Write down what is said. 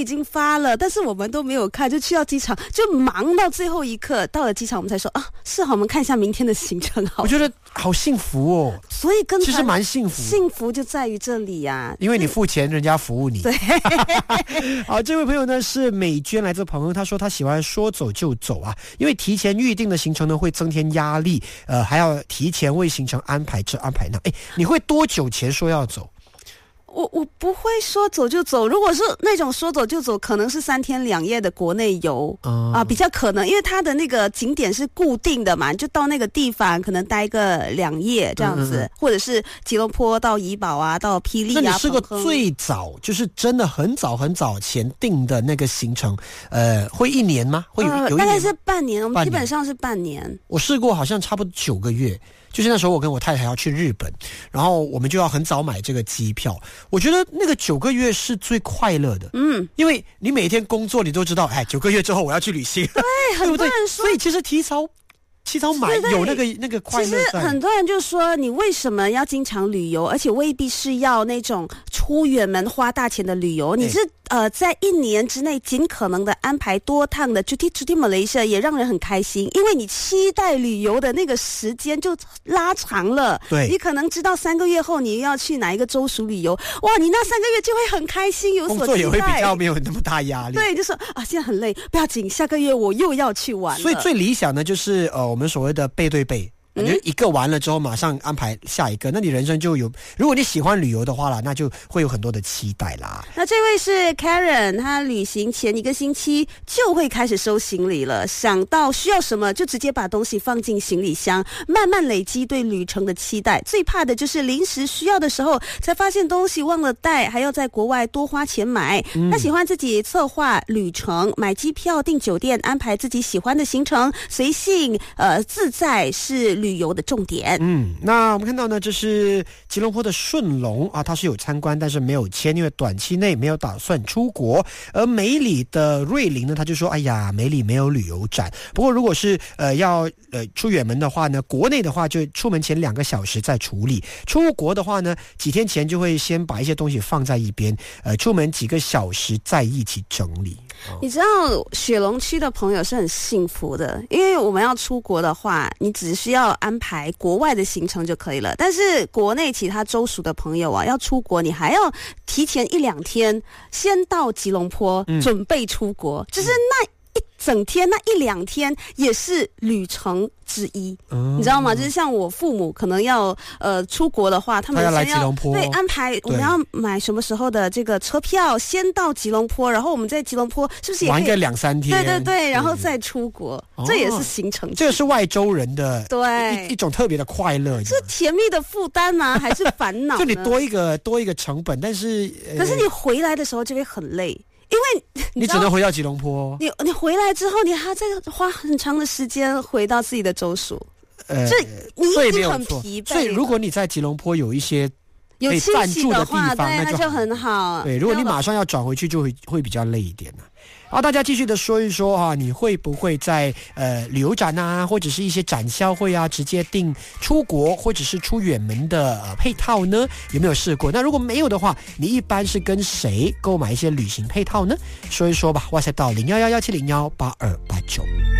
已经发了，但是我们都没有看，就去到机场就忙到最后一刻，到了机场我们才说啊，是好，我们看一下明天的行程好。 我觉得好幸福哦， 所以其实蛮幸福， 幸福就在于这里啊， 因为你付钱，人家服务你。 对， 好，这位朋友呢是美娟来自朋友，他说他喜欢说走就走啊，因为提前预定的行程呢会增添压力，还要提前为行程安排这安排那。你会多久前说要走？ 我不会说走就走，如果是那种说走就走，可能是3天2夜的国内游比较可能，因为它的那个景点是固定的嘛，就到那个地方可能待个2夜这样子，或者是吉隆坡到怡保啊，到霹雳啊。 那你是个最早就是真的很早很早前定的那个行程，会1年吗？会有1年？ 大概是半年，我们基本上是半年。 我试过，好像差不多9个月。就是那时候我跟我太太要去日本，然后我们就要很早买这个机票。我觉得那个9个月是最快乐的，因为你每天工作你都知道，9个月之后我要去旅行， 对，很多人说， 所以其实提早买有那个快乐在。 其实很多人就说，你为什么要经常旅游，而且未必是要那种出远门花大钱的旅游，你是在1年之内尽可能的安排多趟的 Cuti Malaysia， 也让人很开心，因为你期待旅游的那个时间就拉长了。 对， 你可能知道3个月后你要去哪一个州属旅游，哇，你那3个月就会很开心，有所期待， 工作也会比较没有那么大压力。 对，就说现在很累，不要紧，下个月我又要去玩了。 所以最理想的就是我们所谓的背对背。你就一个完了之后马上安排下一个，那你人生就有，如果你喜欢旅游的话啦，那就会有很多的期待啦。 那这位是 Karen， 她旅行前1个星期就会开始收行李了，想到需要什么就直接把东西放进行李箱，慢慢累积对旅程的期待。最怕的就是临时需要的时候才发现东西忘了带，还要在国外多花钱买。她喜欢自己策划旅程，买机票订酒店，安排自己喜欢的行程，随性自在是旅游的重点。 那我们看到呢，这是吉隆坡的顺龙啊，它是有参观，但是没有签，因为短期内没有打算出国。而梅里的瑞林呢，他就说，哎呀，梅里没有旅游展。不过如果是要出远门的话呢，国内的话就出门前2个小时再处理，出国的话呢，几天前就会先把一些东西放在一边，出门几个小时再一起整理。 你知道雪隆区的朋友是很幸福的，因为我们要出国的话，你只需要安排国外的行程就可以了。但是国内其他州属的朋友啊，要出国你还要提前1-2天先到吉隆坡准备出国，就是那一整天那1-2天也是旅程之一，你知道吗？就是像我父母可能要出国的话，他们要来吉隆坡， 对，安排我们要买什么时候的这个车票，先到吉隆坡，然后我们在吉隆坡是不是也可以玩个2-3天？ 对对对，然后再出国，这也是行程。 这个是外州人的对一种特别的快乐， 是甜蜜的负担吗？还是烦恼呢？ 就你多一个成本，但是可是你回来的时候就会很累。因为你只能回到吉隆坡， 你回来之后，你还要再花很长的时间回到自己的州属，你已经很疲惫。 所以如果你在吉隆坡有一些有暂住的地方， 那就很好。 对，如果你马上要转回去，就会比较累一点。好，大家继续的说一说啊，你会不会在旅游展啊，或者是一些展销会啊，直接订出国或者是出远门的配套呢？有没有试过？那如果没有的话，你一般是跟谁购买一些旅行配套呢？说一说吧，WhatsApp到0111701829。